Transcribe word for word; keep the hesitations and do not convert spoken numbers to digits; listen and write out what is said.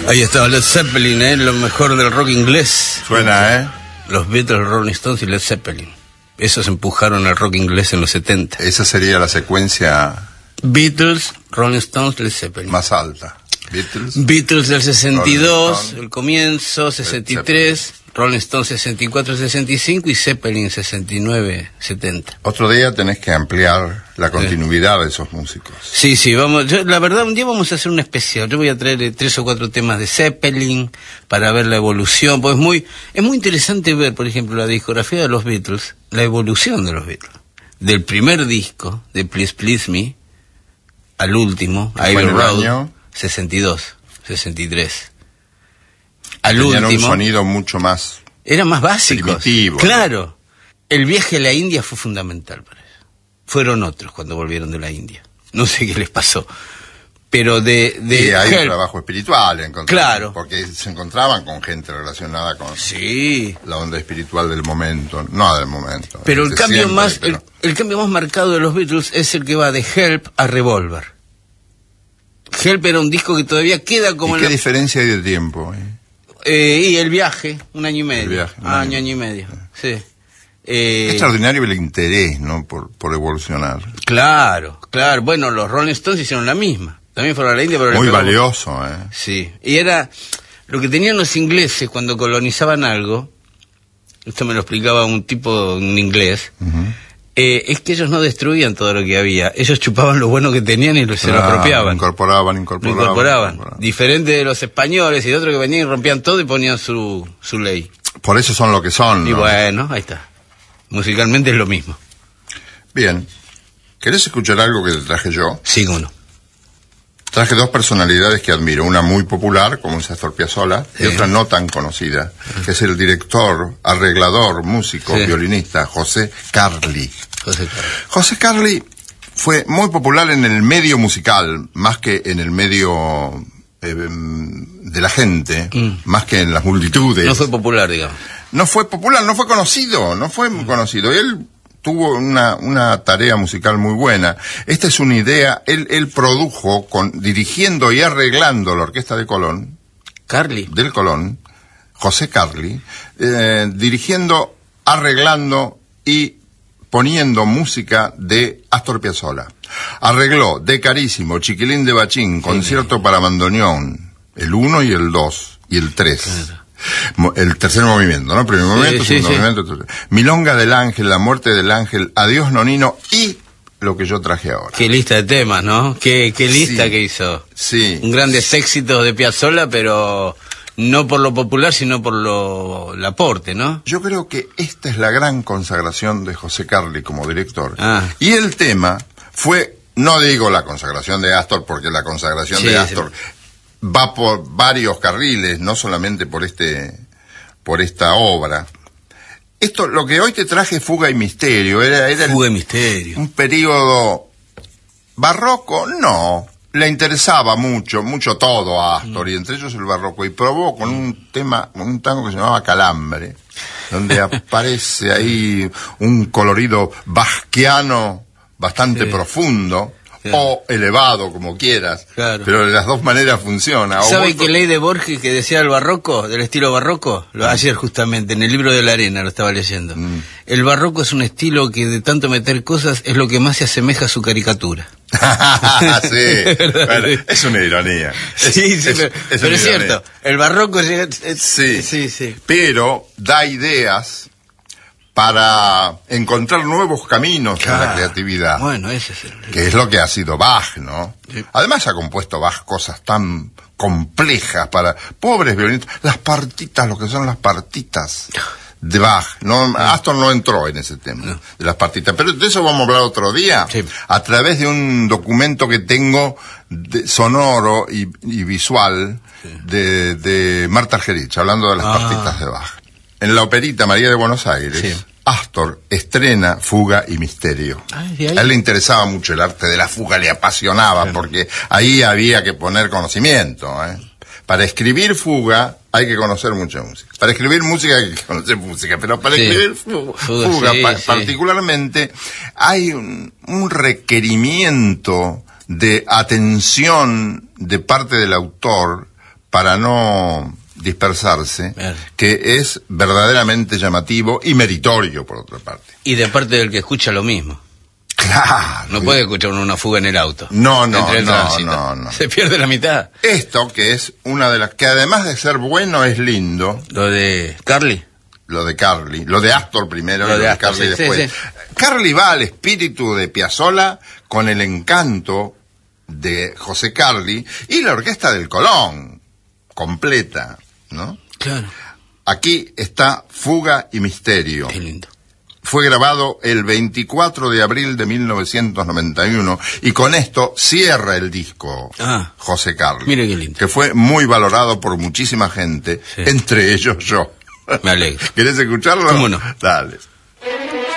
Ahí estaba Led Zeppelin, ¿eh? Lo mejor del rock inglés. Suena, ¿eh? Los Beatles, Rolling Stones y Led Zeppelin. Esos empujaron el rock inglés en los setenta. Esa sería la secuencia... Beatles, Rolling Stones, Led Zeppelin. Más alta. Beatles. Beatles del sesenta y dos, Rolling Stone, el comienzo, sesenta y tres. Rolling Stone sesenta y cuatro, sesenta y cinco y Zeppelin sesenta y nueve, setenta. Otro día tenés que ampliar la continuidad sí. de esos músicos. Sí, sí, vamos. Yo, la verdad, un día vamos a hacer un especial. Yo voy a traer eh, tres o cuatro temas de Zeppelin para ver la evolución. Pues es muy, es muy interesante ver, por ejemplo, la discografía de los Beatles, la evolución de los Beatles. Del primer disco, de Please Please Me, al último, Abbey Road, año? sesenta y dos, sesenta y tres. Al Tenían último, un sonido mucho más... Eran más básicos. Primitivo. Claro. ¿No? El viaje a la India fue fundamental para eso. Fueron otros cuando volvieron de la India. No sé qué les pasó. Pero de... de y hay Help, un trabajo espiritual. Encontraban, claro. Porque se encontraban con gente relacionada con sí. la onda espiritual del momento. No del momento. Pero el cambio siempre, más pero... el, el cambio más marcado de los Beatles es el que va de Help a Revolver. Help era un disco que todavía queda como... ¿Y en qué la... diferencia hay de tiempo? Eh? Eh, y el viaje, un año y medio. El viaje, un ah, año. año y medio, sí. Eh, extraordinario el interés, ¿no? Por, por evolucionar. Claro, claro. Bueno, los Rolling Stones hicieron la misma. También fueron a la India, pero... Muy valioso, ¿eh? Sí. Y era... Lo que tenían los ingleses cuando colonizaban algo, esto me lo explicaba un tipo en inglés, uh-huh. eh, es que ellos no destruían todo lo que había. Ellos chupaban lo bueno que tenían y se ah, lo apropiaban. Incorporaban, incorporaban. Lo incorporaban. incorporaban. Diferente de los españoles y de otros que venían y rompían todo y ponían su, su ley. Por eso son lo que son, ¿no? Y bueno, ahí está. Musicalmente es lo mismo. Bien. ¿Querés escuchar algo que te traje yo? Sí, cómo no. Traje dos personalidades que admiro. Una muy popular, como es Astor Piazzolla, sí. y otra no tan conocida, que es el director, arreglador, músico, sí. violinista, José Carli. José Carli. José Carli fue muy popular en el medio musical, más que en el medio eh, de la gente, mm. más que en las multitudes. No fue popular, digamos. No fue popular, no fue conocido, no fue muy conocido. Y él tuvo una, una tarea musical muy buena. Esta es una idea, él, él produjo, con, dirigiendo y arreglando la orquesta de Colón. Carli. Del Colón, José Carli, eh, dirigiendo, arreglando y poniendo música de Astor Piazzolla. Arregló De Carísimo, Chiquilín de Bachín, Concierto sí, para bandoneón, el uno y el dos y el tres. Claro. El tercer movimiento, ¿no? Primer movimiento, sí, segundo sí, movimiento. Sí. Tercer. Milonga del Ángel, La muerte del Ángel, Adiós Nonino y lo que yo traje ahora. Qué lista de temas, ¿no? Qué, qué lista sí, que hizo. Sí. Un grandes éxitos de Piazzolla, pero no por lo popular, sino por lo el aporte, ¿no? Yo creo que esta es la gran consagración de José Carli como director. Ah. Y el tema fue, no digo la consagración de Astor, porque la consagración sí, de Astor... Sí. va por varios carriles, no solamente por este, por esta obra. Esto, lo que hoy te traje, Fuga y Misterio, era, era Fuga y Misterio. Un periodo barroco, no, le interesaba mucho, mucho todo a Astor, mm. y entre ellos el barroco, y probó con un tema, un tango que se llamaba Calambre, donde aparece ahí un colorido basquiano bastante sí. profundo. Claro. O elevado, como quieras, claro. pero de las dos maneras funciona. ¿Sabe vos... qué ley de Borges que decía el barroco, del estilo barroco? Lo, ayer justamente, en el libro de la arena lo estaba leyendo. Mm. El barroco es un estilo que de tanto meter cosas es lo que más se asemeja a su caricatura. sí, bueno, es una ironía. Es, sí, sí, es, pero es, pero es cierto, el barroco es, es, sí, sí, sí, pero da ideas para encontrar nuevos caminos claro. en la creatividad. Bueno, ese es el... que es lo que ha sido Bach, ¿no? Sí. Además ha compuesto Bach cosas tan complejas para pobres violinistas. Las partitas, lo que son las partitas de Bach. No, sí. Astor no entró en ese tema, no. de las partitas. Pero de eso vamos a hablar otro día, sí. a través de un documento que tengo de, sonoro y, y visual sí. de, de Marta Argerich, hablando de las ah. partitas de Bach. En la Operita María de Buenos Aires, sí. Astor estrena Fuga y Misterio. Ay, ay. A él le interesaba mucho el arte de la fuga, le apasionaba, sí. porque ahí había que poner conocimiento. ¿eh? Para escribir fuga hay que conocer mucha música. Para escribir música hay que conocer música, pero para sí. escribir fuga, fuga, fuga sí, pa sí. particularmente, hay un, un requerimiento de atención de parte del autor para no dispersarse, Bien. que es verdaderamente llamativo y meritorio, por otra parte. Y de parte del que escucha lo mismo. Claro. No puede escuchar uno una fuga en el auto. No, no, entre el no, tránsito. no, no. Se pierde la mitad. Esto, que es una de las que además de ser bueno es lindo, Lo de Carly. lo de Carly, lo de Astor primero, Lo y lo de de Astor, Carly sí, después. sí, Carly va al espíritu de Piazzolla con el encanto de José Carly y la orquesta del Colón, completa, ¿no? Claro. Aquí está Fuga y Misterio. Qué lindo. Fue grabado el veinticuatro de abril de mil novecientos noventa y uno y con esto cierra el disco Ah, José Carly. mire qué lindo. Que fue muy valorado por muchísima gente, Sí. entre ellos yo. Me alegro. ¿Querés escucharlo? ¿Cómo no? Dale.